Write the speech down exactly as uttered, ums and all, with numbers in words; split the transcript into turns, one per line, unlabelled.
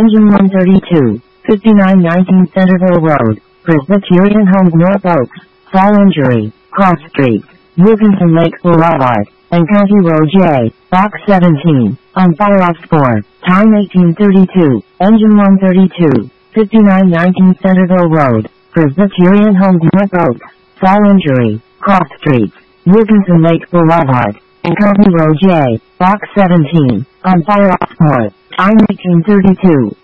Engine one thirty-two, fifty-nine nineteen Centerville Road, Presbyterian Homes North Oaks, Fall Injury, Cross Street, Wilkinson Lake Boulevard, and County Road J, Box seventeen, on fire off spore, time eighteen thirty-two, Engine one thirty-two, fifty-nine nineteen Centerville Road, Presbyterian Homes North Oaks, Fall Injury, Cross Street, Wilkinson Lake Boulevard, and County Road J, Box seventeen, on fire off spore, time eighteen thirty-two.